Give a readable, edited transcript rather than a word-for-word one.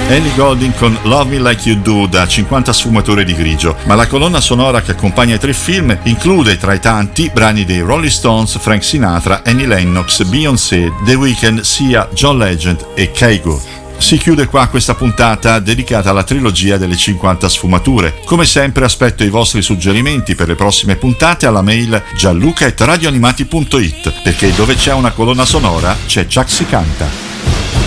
Ellie Goulding con Love Me Like You Do da 50 sfumature di grigio, ma la colonna sonora che accompagna i 3 film include tra i tanti brani dei Rolling Stones, Frank Sinatra, Annie Lennox, Beyoncé, The Weeknd, Sia, John Legend e Kygo. Si chiude qua questa puntata dedicata alla trilogia delle 50 sfumature. Come sempre aspetto i vostri suggerimenti per le prossime puntate alla mail gianluca@radioanimati.it, perché dove c'è una colonna sonora c'è Chuck Si Canta.